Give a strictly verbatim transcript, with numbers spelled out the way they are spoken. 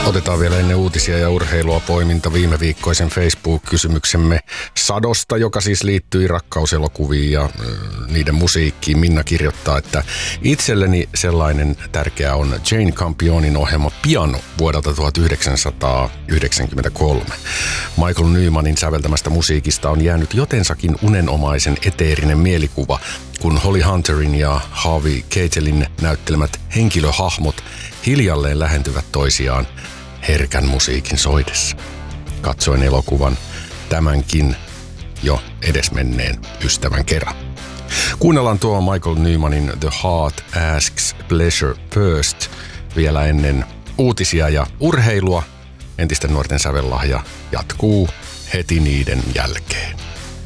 Otetaan vielä ennen uutisia ja urheilua poiminta viime viikkoisen Facebook-kysymyksemme sadosta, joka siis liittyi rakkauselokuviin ja äh, niiden musiikkiin. Minna kirjoittaa, että itselleni sellainen tärkeä on Jane Campionin ohjelma Piano vuodelta tuhatyhdeksänsataayhdeksänkymmentäkolme. Michael Nymanin säveltämästä musiikista on jäänyt jotensakin unenomaisen eteerinen mielikuva, kun Holly Hunterin ja Harvey Keitelin näyttelemät henkilöhahmot hiljalleen lähentyvät toisiaan herkän musiikin soidessa. Katsoin elokuvan tämänkin jo edesmenneen ystävän kerran. Kuunnellaan tuo Michael Nymanin The Heart Asks Pleasure First vielä ennen uutisia ja urheilua. Entisten nuorten sävellahja jatkuu heti niiden jälkeen.